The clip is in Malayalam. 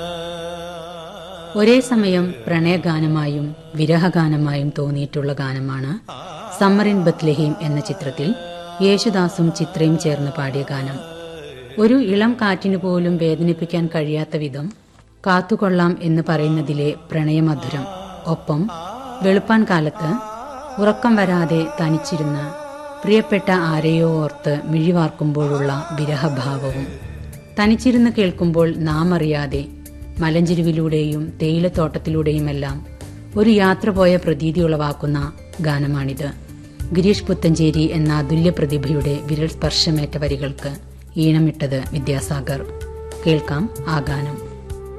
ഒരേ സമയം പ്രണയഗാനമായും വിരഹഗാനമായും തോന്നിയിട്ടുള്ള ഗാനമാണ് സമ്മർ ഇൻ ബത്ലഹീം എന്ന ചിത്രത്തിൽ യേശുദാസും ചിത്രയും ചേർന്ന് പാടിയ ഗാനം. ഒരു ഇളം കാറ്റിനു പോലും വേദനിപ്പിക്കാൻ കഴിയാത്ത വിധം കാത്തുകൊള്ളാം എന്ന് പറയുന്നതിലെ പ്രണയമധുരം, ഒപ്പം വെളുപ്പാൻ കാലത്ത് ഉറക്കം വരാതെ തനിച്ചിരുന്ന പ്രിയപ്പെട്ട ആരെയോ ഓർത്ത് മിഴിവാർക്കുമ്പോഴുള്ള വിരഹഭാവവും, തനിച്ചിരുന്ന് കേൾക്കുമ്പോൾ നാം അറിയാതെ മലഞ്ചെരുവിലൂടെയും തേയിലത്തോട്ടത്തിലൂടെയുമെല്ലാം ഒരു യാത്ര പോയ പ്രതീതി ഉളവാക്കുന്ന ഗാനമാണിത്. ഗിരീഷ് പുത്തഞ്ചേരി എന്ന അതുല്യ പ്രതിഭയുടെ വിരൽ സ്പർശമേറ്റ വരികൾക്ക് ഈണമിട്ടത് വിദ്യാസാഗർ. കേൾക്കാം ആ ഗാനം.